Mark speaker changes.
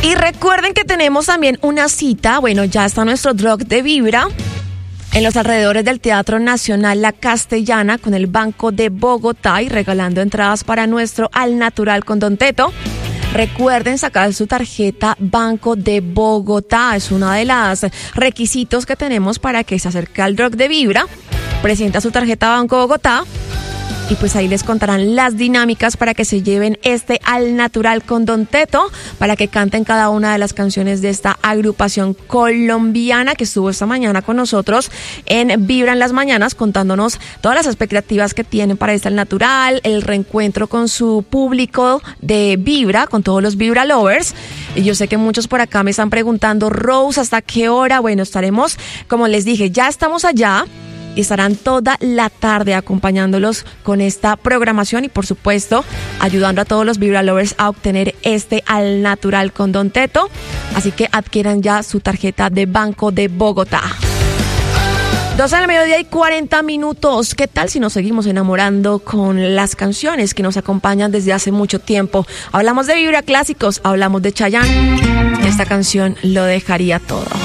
Speaker 1: Y recuerden que tenemos también una cita, bueno, ya está nuestro drop de Vibra en los alrededores del Teatro Nacional La Castellana con el Banco de Bogotá y regalando entradas para nuestro Al Natural con Don Teto. Recuerden sacar su tarjeta Banco de Bogotá, es uno de los requisitos que tenemos para que se acerque al drop de Vibra. Presenta su tarjeta Banco Bogotá. Y pues ahí les contarán las dinámicas para que se lleven este Al Natural con Don Teto, para que canten cada una de las canciones de esta agrupación colombiana que estuvo esta mañana con nosotros en Vibra en las mañanas, contándonos todas las expectativas que tienen para este Al Natural, el reencuentro con su público de Vibra, con todos los Vibra Lovers. Y yo sé que muchos por acá me están preguntando, Rose, ¿hasta qué hora? Bueno, estaremos, como les dije, ya estamos allá. Y estarán toda la tarde acompañándolos con esta programación y, por supuesto, ayudando a todos los Vibra Lovers a obtener este Al Natural con Don Teto. Así que adquieran ya su tarjeta de Banco de Bogotá. 12 del mediodía y 40 minutos. ¿Qué tal si nos seguimos enamorando con las canciones que nos acompañan desde hace mucho tiempo? Hablamos de Vibra Clásicos, hablamos de Chayanne. Esta canción lo dejaría todo.